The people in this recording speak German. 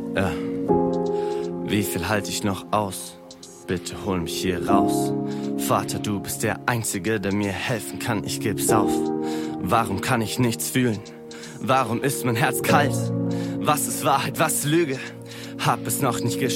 Ja. Wie viel halte ich noch aus? Bitte hol mich hier raus. Vater, du bist der Einzige, der mir helfen kann, ich geb's auf. Warum kann ich nichts fühlen? Warum ist mein Herz kalt? Was ist Wahrheit, was ist Lüge? Hab es noch nicht geschafft.